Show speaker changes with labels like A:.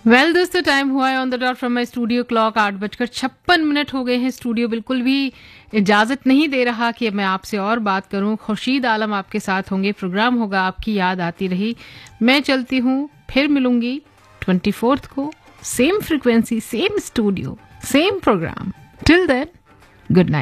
A: Well दोस्तों, time हुआ है on the dot from my studio clock. 8:56 हो गए हैं। स्टूडियो बिल्कुल भी इजाजत नहीं दे रहा कि मैं आपसे और बात करूं। खुर्शीद आलम आपके साथ होंगे। प्रोग्राम होगा आपकी याद आती रही। मैं चलती हूं, फिर मिलूंगी 24 को। Same frequency, same studio, same programme. Till then, good night.